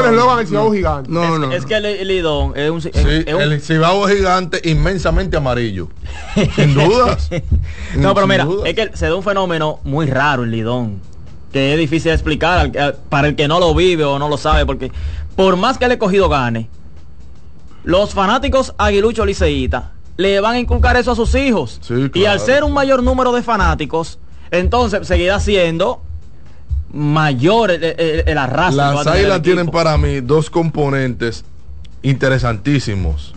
eslogan el Cibao Gigante. Es que el Lidón es un... el Cibao Gigante inmensamente amarillo. Sin dudas. No, pero mira, es que se da un fenómeno muy raro en Lidón, que es difícil de explicar para el que no lo vive o no lo sabe, porque por más que el Escogido gane, los fanáticos aguiluchos liceístas le van a inculcar eso a sus hijos. Sí, claro. Y al ser un mayor número de fanáticos, entonces seguirá siendo mayor el arrastre. Las Águilas tienen para mí dos componentes interesantísimos,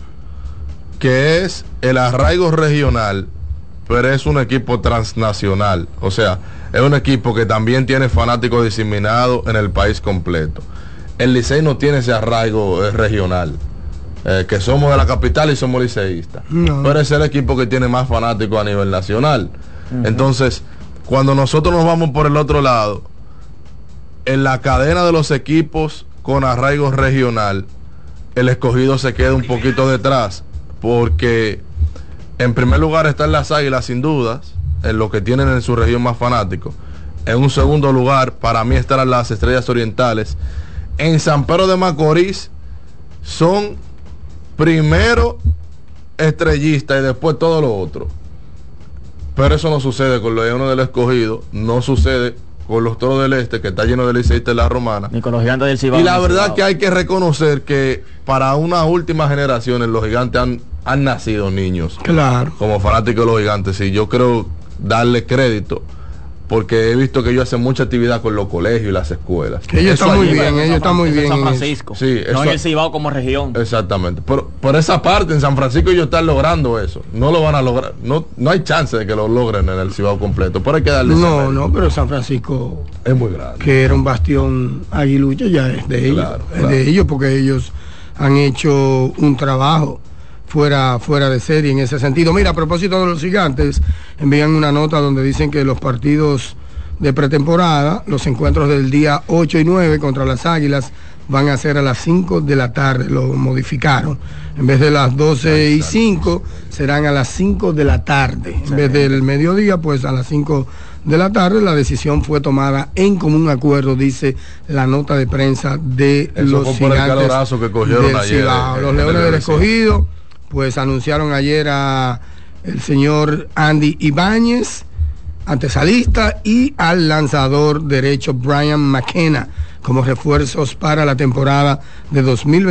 que es el arraigo regional, pero es un equipo transnacional. O sea, es un equipo que también tiene fanáticos diseminados en el país completo. El Licey no tiene ese arraigo regional, que somos de la capital y somos liceístas, pero es el equipo que tiene más fanáticos a nivel nacional. Entonces, cuando nosotros nos vamos por el otro lado, en la cadena de los equipos con arraigo regional, el Escogido se queda un poquito detrás, porque en primer lugar están las Águilas, sin dudas, en lo que tienen en su región más fanáticos. En un segundo lugar, para mí, estarán las Estrellas Orientales. En San Pedro de Macorís son primero estrellistas y después todo lo otro. Pero eso no sucede con los Leones del Escogido, no sucede con los Toros del Este, que está lleno de liceístas en la Romana, ni con los Gigantes del Cibao. Y la verdad que hay que reconocer que para unas últimas generaciones los Gigantes han nacido niños, claro, como fanáticos de los Gigantes, y yo creo darle crédito, porque he visto que ellos hacen mucha actividad con los colegios y las escuelas. Que ellos están muy bien, ellos están muy bien en San Francisco. Sí, no en el Cibao como región. Exactamente. Por esa parte, en San Francisco ellos están logrando eso. No lo van a lograr. No hay chance de que lo logren en el Cibao completo. Pero hay que darle. No, pero San Francisco es muy grande. Que era un bastión aguilucho, ya es de ellos. Claro. Es de ellos, porque ellos han hecho un trabajo fuera de serie en ese sentido. Mira, a propósito de los Gigantes, envían una nota donde dicen que los partidos de pretemporada, los encuentros del día 8 y 9 contra las Águilas van a ser a las 5 de la tarde, lo modificaron. En vez de las 12 y 5, serán a las 5 de la tarde. En vez del mediodía, pues a las 5 de la tarde. La decisión fue tomada en común acuerdo, dice la nota de prensa de los Gigantes que cogieron ayer, los Leones del Escogido, pues anunciaron ayer a el señor Andy Ibáñez, antesalista, y al lanzador derecho Brian McKenna como refuerzos para la temporada de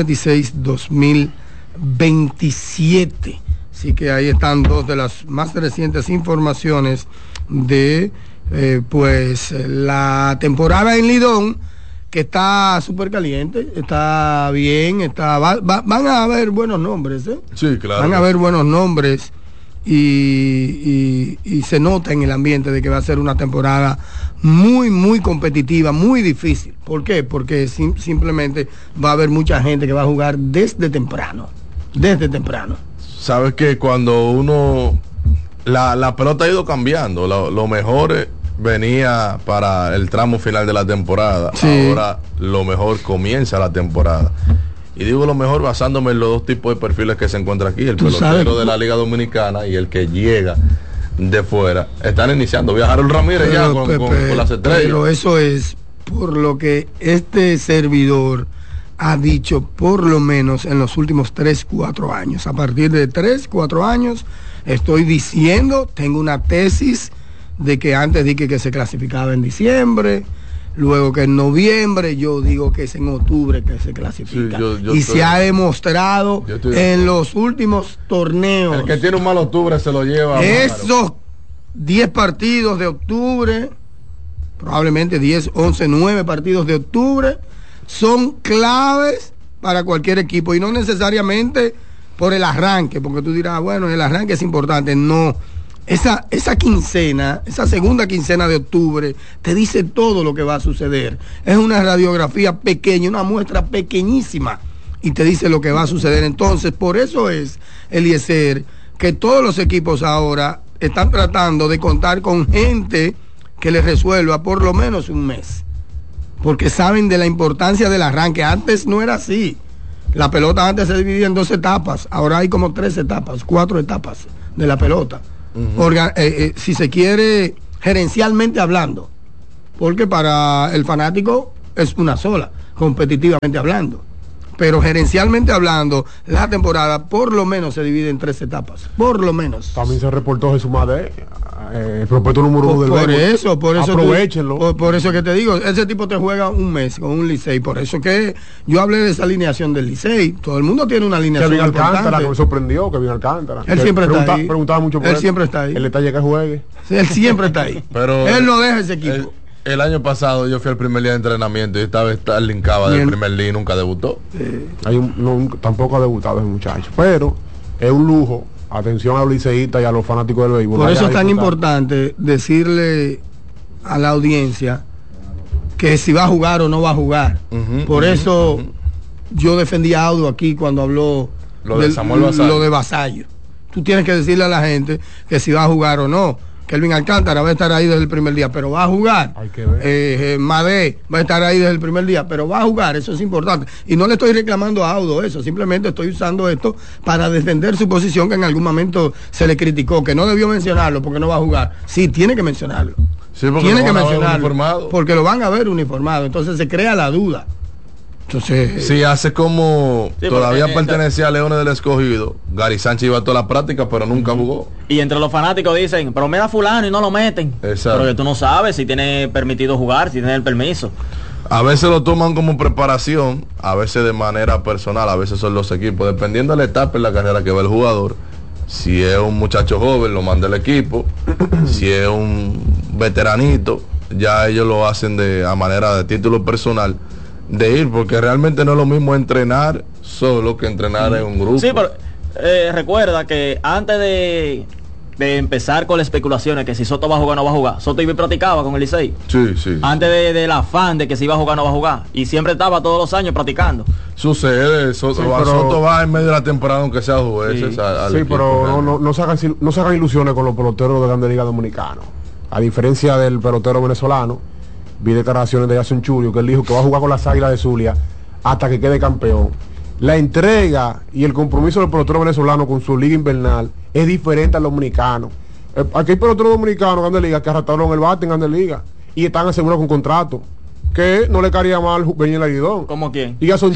2026-2027. Así que ahí están dos de las más recientes informaciones de pues la temporada en Lidón, que está súper caliente, está bien, van a haber buenos nombres, ¿eh? Sí, claro. Van a haber buenos nombres y se nota en el ambiente de que va a ser una temporada muy, muy competitiva, muy difícil. ¿Por qué? Porque simplemente va a haber mucha gente que va a jugar desde temprano. Sabes que cuando uno... La pelota ha ido cambiando, lo mejor venía para el tramo final de la temporada, sí. Ahora lo mejor comienza la temporada. Y digo lo mejor basándome en los dos tipos de perfiles que se encuentra aquí, el pelotero de la Liga Dominicana y el que llega de fuera. Están iniciando, Harold Ramírez ya con las estrellas. Pero eso es por lo que este servidor ha dicho por lo menos en los últimos 3-4 años. A partir de 3-4 años estoy diciendo, tengo una tesis de que antes dije que se clasificaba en diciembre, luego que en noviembre, yo digo que es en octubre que se clasifica. Sí, se ha demostrado en los últimos torneos. El que tiene un mal octubre se lo lleva. Esos 10 partidos de octubre, probablemente 10, 11, 9 partidos de octubre, son claves para cualquier equipo, y no necesariamente por el arranque, porque tú dirás, bueno, el arranque es importante. No. Esa quincena, esa segunda quincena de octubre, te dice todo lo que va a suceder. Es una radiografía pequeña, una muestra pequeñísima, y te dice lo que va a suceder. Entonces, por eso es, Eliezer, que todos los equipos ahora están tratando de contar con gente que les resuelva por lo menos un mes, porque saben de la importancia del arranque. Antes no era así. La pelota antes se dividía en 2 etapas, ahora hay como 3 etapas, 4 etapas de la pelota. Si se quiere, gerencialmente hablando, porque para el fanático es una sola. competitivamente hablando. Pero gerencialmente hablando, la temporada por lo menos se divide en 3 etapas, por lo menos. También se reportó Jesús Madé, el prospecto número 1 del béisbol. Por eso aprovechenlo. Por eso que te digo, ese tipo te juega un mes con un Licey, por eso que yo hablé de esa alineación del Licey. Todo el mundo tiene una alineación Kevin Alcántara, importante. que me sorprendió, Kevin Alcántara. Él siempre está ahí. Preguntaba mucho por él siempre está ahí. El detalle que juegue. Sí, él siempre está ahí. Pero él no deja ese equipo. El año pasado yo fui al primer día de entrenamiento y esta vez Starling Cava del primer día y nunca debutó. Tampoco ha debutado ese muchacho, pero es un lujo. Atención a los liceístas y a los fanáticos del béisbol. Por eso es tan importante decirle a la audiencia que si va a jugar o no va a jugar. Por eso yo defendí a Audo aquí cuando habló lo de Samuel Vasallo. Lo de Vasallo. Tú tienes que decirle a la gente que si va a jugar o no. Kelvin Alcántara va a estar ahí desde el primer día, pero va a jugar. Hay que ver. Madé va a estar ahí desde el primer día, pero va a jugar, eso es importante. Y no le estoy reclamando a Audo eso, simplemente estoy usando esto para defender su posición que en algún momento se le criticó, que no debió mencionarlo porque no va a jugar. Sí, tiene que mencionarlo. Sí, tiene que mencionarlo, porque lo van a ver uniformado, entonces se crea la duda. Entonces, sí, hace como todavía pertenecía a Leones del Escogido. Gary Sánchez iba a toda la práctica, pero nunca jugó. Y entre los fanáticos dicen, pero mira a fulano y no lo meten. Exacto. Porque tú no sabes si tiene permitido jugar, si tiene el permiso. A veces lo toman como preparación, a veces de manera personal, a veces son los equipos, dependiendo de la etapa en la carrera que va el jugador. Si es un muchacho joven, lo manda el equipo. Si es un veteranito, ya ellos lo hacen a manera de título personal de ir, porque realmente no es lo mismo entrenar solo que entrenar en un grupo. Sí, pero recuerda que antes de empezar con las especulaciones que si Soto va a jugar o no va a jugar, Soto iba y practicaba con el Licey. Sí. Antes del afán de que si iba a jugar o no va a jugar, y siempre estaba todos los años practicando. Sucede, Soto va en medio de la temporada aunque sea juez. Sí, pero no se hagan ilusiones con los peloteros de Grande Liga Dominicana. A diferencia del pelotero venezolano, vi declaraciones de Jason Churio, que él dijo que va a jugar con las Águilas de Zulia hasta que quede campeón. La entrega y el compromiso del pelotero venezolano con su liga invernal es diferente al dominicano. Aquí hay peloteros dominicanos en Grande Liga que arrastraron el bate en Grande Liga y están asegurados con contrato, que no le caería mal venir el Aguidón. ¿Cómo quién? Y Jason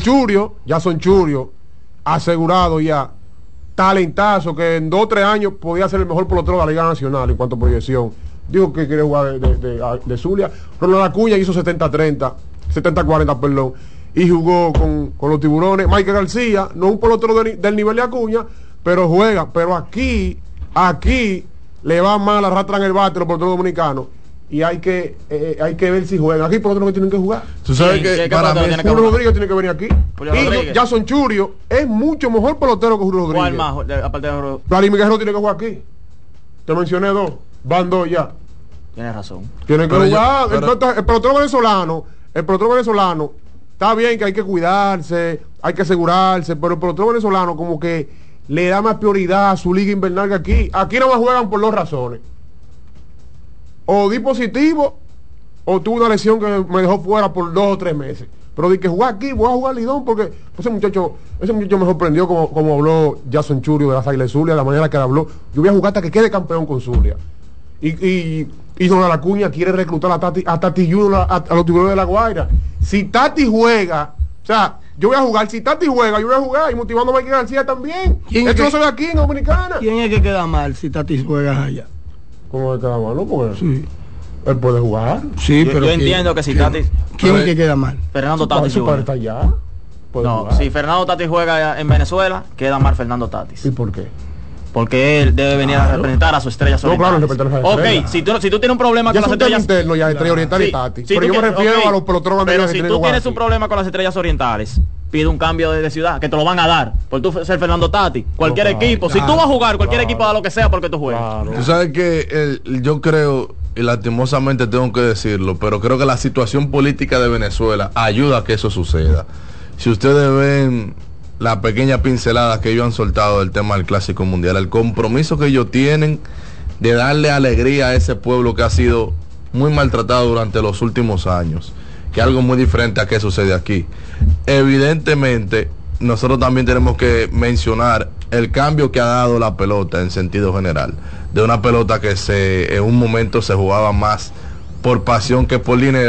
Churio, asegurado ya, talentazo, que en 2 o 3 años podía ser el mejor pelotero de la Liga Nacional en cuanto a proyección. Dijo que quiere jugar de Zulia. Ronald Acuña hizo 70-40, perdón, y jugó con los Tiburones. Michael García, no un pelotero del nivel de Acuña, pero juega. Pero aquí le va mal, arrastran el bate los peloteros dominicanos. Y hay que ver si juegan. Aquí peloteros que tienen que jugar. Tú sabes que para mí Julio Rodríguez tiene que venir aquí. Y Jason Churio es mucho mejor pelotero que Julio Rodríguez. ¿Cuál más? Aparte de Julio. Vladimir Guerrero tiene que jugar aquí. Te mencioné 2. Van 2 ya. Tienes razón. Tienen que jugar. El pelotero venezolano, está bien que hay que cuidarse, hay que asegurarse, pero el pelotero venezolano como que le da más prioridad a su liga invernal que aquí. Aquí no más juegan por 2 razones. O di positivo, o tuve una lesión que me dejó fuera por 2 o 3 meses. Pero di que jugar aquí, voy a jugar Lidón, porque ese muchacho me sorprendió como habló Jason Churio de las Águilas de Zulia, de la manera que habló. Yo voy a jugar hasta que quede campeón con Zulia. Y Don Acuña quiere reclutar a Tati Junior a los Tiburones de La Guaira. Si Tati juega, o sea, yo voy a jugar. Si Tati juega, yo voy a jugar. Y motivando a Michael García también. Esto no se ve aquí en Dominicana. ¿Quién es que queda mal si Tati juega allá? ¿Cómo que queda mal? No, porque sí, él puede jugar. Sí, pero yo entiendo que si Tati... ¿Quién es que queda mal? Fernando Tatis. Su padre está allá. No, si Fernando Tatis juega en Venezuela, queda mal Fernando Tatis. ¿Y por qué? Porque él debe venir a representar a sus estrellas orientales. No, claro, ok, si tú tienes un problema con las estrellas interno ya Estrella Oriental y Tati. Pero yo me refiero a los peloteros banderas. Pero si tú tienes un problema con las estrellas orientales, pide un cambio de ciudad, que te lo van a dar por tú ser Fernando Tati. Cualquier equipo, si tú vas a jugar, cualquier equipo da lo que sea porque tú juegues. Tú sabes que yo creo, y lastimosamente tengo que decirlo, pero creo que la situación política de Venezuela ayuda a que eso suceda. Si ustedes ven la pequeña pincelada que ellos han soltado del tema del Clásico Mundial, el compromiso que ellos tienen de darle alegría a ese pueblo que ha sido muy maltratado durante los últimos años, que es algo muy diferente a que sucede aquí. Evidentemente, nosotros también tenemos que mencionar el cambio que ha dado la pelota en sentido general, de una pelota que en un momento se jugaba más por pasión que por dinero,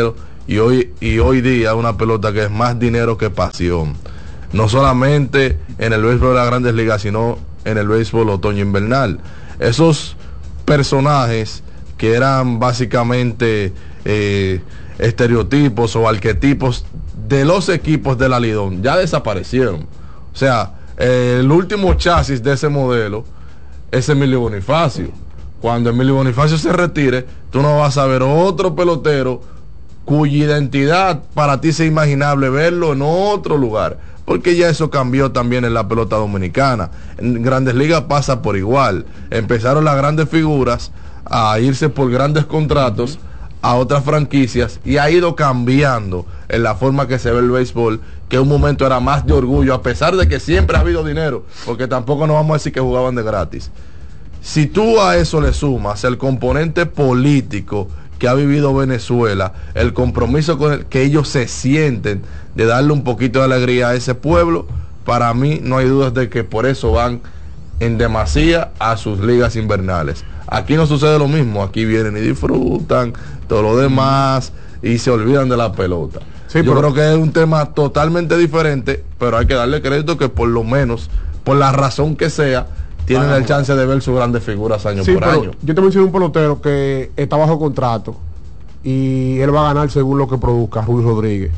y hoy día una pelota que es más dinero que pasión. No solamente en el béisbol de las Grandes Ligas, sino en el béisbol otoño invernal. Esos personajes que eran básicamente estereotipos o arquetipos de los equipos de la Lidón ya desaparecieron. O sea, el último chasis de ese modelo es Emilio Bonifacio. Cuando Emilio Bonifacio se retire, tú no vas a ver otro pelotero cuya identidad para ti sea imaginable verlo en otro lugar, porque ya eso cambió también en la pelota dominicana. En Grandes Ligas pasa por igual. Empezaron las grandes figuras a irse por grandes contratos a otras franquicias y ha ido cambiando en la forma que se ve el béisbol, que un momento era más de orgullo, a pesar de que siempre ha habido dinero, porque tampoco nos vamos a decir que jugaban de gratis. Si tú a eso le sumas el componente político que ha vivido Venezuela, el compromiso con el que ellos se sienten de darle un poquito de alegría a ese pueblo, para mí no hay dudas de que por eso van en demasía a sus ligas invernales. Aquí no sucede lo mismo, aquí vienen y disfrutan todo lo demás y se olvidan de la pelota. Sí, yo creo que es un tema totalmente diferente, pero hay que darle crédito que por lo menos, por la razón que sea, tienen el chance de ver sus grandes figuras año por año. Yo te mencioné un pelotero que está bajo contrato y él va a ganar según lo que produzca, Rudy Rodríguez.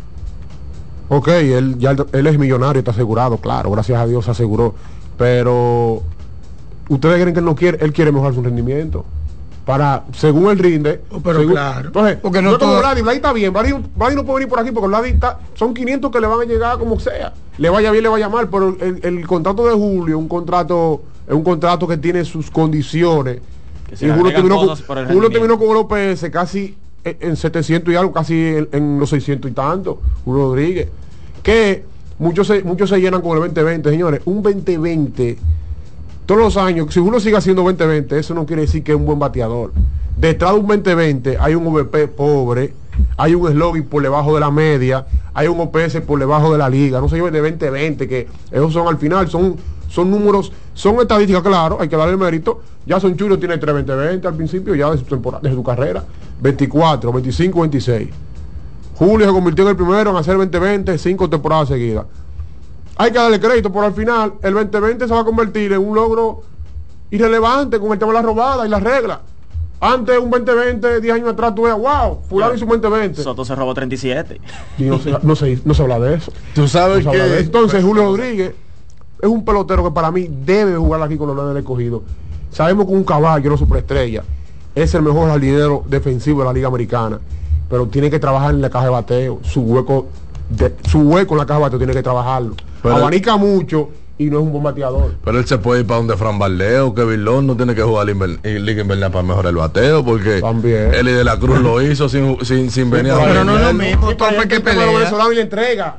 Ok, él es millonario, está asegurado, claro, gracias a Dios se aseguró, pero ustedes creen que él no quiere, él quiere mejorar su rendimiento para, según él rinde, pero según, claro, entonces, porque no como Vladi está bien, Vladi no puede venir por aquí porque Vladi son 500 que le van a llegar como sea, le vaya bien, le vaya mal, pero el contrato de Julio es un contrato que tiene sus condiciones, y Julio terminó con el OPS casi en 700 y algo, casi en los 600 y tanto, Julio Rodríguez, que muchos se llenan con el 2020, señores, un 2020 todos los años. Si uno sigue haciendo 2020, eso no quiere decir que es un buen bateador. Detrás de un 2020 hay un OVP pobre, hay un slogan por debajo de la media, hay un OPS por debajo de la liga. No se lleven de 2020, que esos son al final, son números, son estadísticas, claro, hay que darle mérito. Jason Churio tiene 3 2020 al principio ya de su temporada, de su carrera, 24, 25, 26. Julio se convirtió en el primero en hacer 2020, 5 temporadas seguidas. Hay que darle crédito, pero al final el 2020 se va a convertir en un logro irrelevante con el tema de la robada y las reglas. Antes, un 2020, 10 años atrás, tú veas, wow, fulano hizo un 2020. Soto se robó 37. Y no se habla de eso. Tú sabes que... Entonces, Julio Rodríguez es un pelotero que para mí debe jugar aquí con los Leones del Escogido. Sabemos que un caballo, no superestrella, es el mejor jardinero defensivo de la Liga Americana, pero tiene que trabajar en la caja de bateo. Su hueco en la caja de bateo tiene que trabajarlo. Pero abanica mucho y no es un buen bateador. Pero él se puede ir para donde Fran Valdez, Kevin Long, no tiene que jugar Liga Invernal para mejorar el bateo, porque también Eli de la Cruz lo hizo sin venir a... Pero no es lo mismo, que pelea. Los venezolanos le entrega,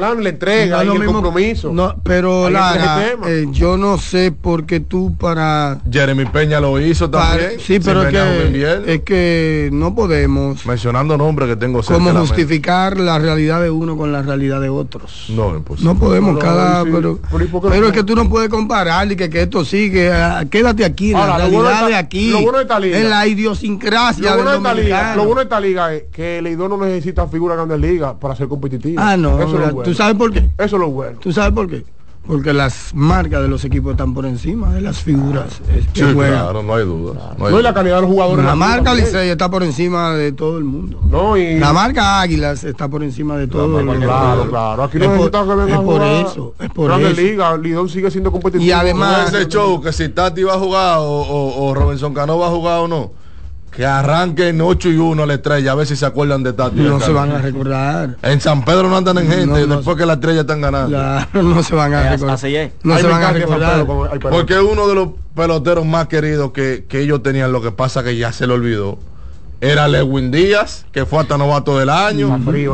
y el compromiso. No, pero yo no sé por qué tú para... Jeremy Peña lo hizo también. Sí, pero es que no podemos... Mencionando nombres que tengo cerca. ¿Cómo justificar la realidad de uno con la realidad de otros? No, imposible. No podemos pero es que tú no puedes comparar y que esto sigue. Quédate aquí, en la realidad de aquí, en la idiosincrasia del dominicano. Lo bueno de esta liga es que el Lidón no necesita figuras de grandes ligas para ser competitivo. No, eso es lo bueno. ¿Tú sabes por qué? Eso es lo bueno. ¿Tú sabes por qué? Porque las marcas de los equipos están por encima de las figuras. Sí, claro, no hay duda. No, y la calidad de los jugadores. La marca Licey está por encima de todo el mundo. La marca Águilas está por encima de todo el mundo. Claro. Aquí no necesitamos que vengan a jugar. Es por eso. Liga, Lidón sigue siendo competitivo. Y además... ese show que si Tati va a jugar o Robinson Cano va a jugar o no, que arranquen 8-1 a la Estrella, a ver si se acuerdan de Tati. No se van a recordar. En San Pedro no andan en gente, después que la Estrella están ganando. Claro, no se van a recordar. No se van a recordar. Porque es uno de los peloteros más queridos que ellos tenían. Lo que pasa que ya se le olvidó. Era Lewin Díaz, que fue hasta novato del año.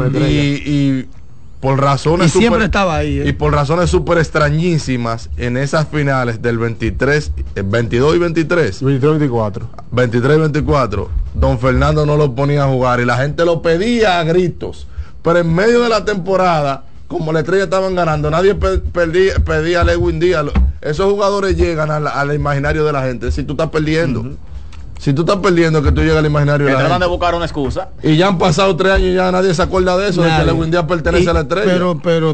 Y por razones siempre estaba ahí, y por razones súper extrañísimas en esas finales del 22 y 23 23-24 don Fernando no lo ponía a jugar y la gente lo pedía a gritos, pero en medio de la temporada, como la Estrella estaban ganando, nadie pedía a Lewin Díaz. Esos jugadores llegan al imaginario de la gente si tú estás perdiendo. Si tú estás perdiendo, que tú llegas al imaginario de la tratan gente. de buscar una excusa. Y ya han pasado 3 años y ya nadie se acuerda de eso, de que Lewin Díaz pertenece a la estrella. Pero